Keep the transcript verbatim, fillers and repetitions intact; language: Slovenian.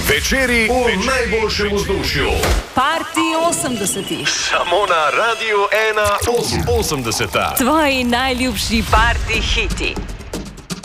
Večeri v najboljšem vzdušju. Party osemdesetih. Samo na Radiu ena osemdeseta. Tvoji najljubši party hiti.